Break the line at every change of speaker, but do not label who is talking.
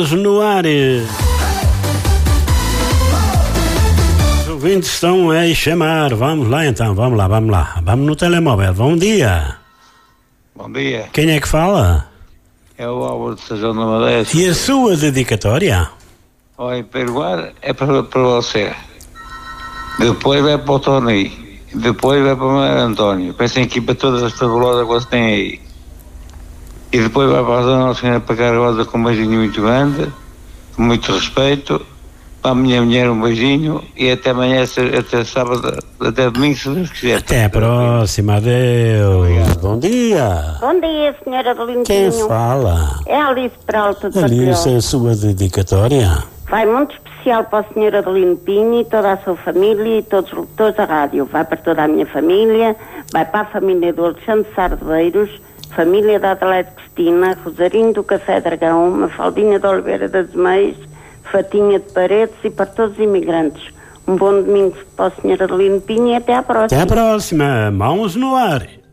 Mãos no ar. Os ouvintes estão a chamar. Vamos lá então, vamos lá. Vamos no telemóvel. Bom dia.
Bom dia.
Quem é que fala?
É o Álvaro de São João da Madeira.
E a sua dedicatória?
Olha, perguntar é para você. Depois vai para o Tony. Depois vai para o Mário António. Peço aqui para todas as fabulosas que você tem aí. E depois vai para a Dona Senhora para Carvalho com um beijinho muito grande, com muito respeito. Para a minha mulher um beijinho e até amanhã, até sábado, até domingo, se Deus quiser.
Até a próxima, adeus.
Obrigado.
Bom dia.
Bom dia, senhora do Limpinho.
Quem fala?
É a Alice Peralta de
Alice,
Patriota.
é a sua dedicatória?
Vai muito especial para a senhora do Limpinho e toda a sua família e todos os locutores da rádio. Vai para toda a minha família, vai para a família do Alexandre Sardeiros, família da Adelaide Cristina, Rosarinho do Café Dragão, Mafaldinha de Oliveira das Meias, Fatinha de Paredes e para todos os imigrantes. Um bom domingo para a senhora do Limpinho e até à próxima.
Até a próxima. Mãos no ar.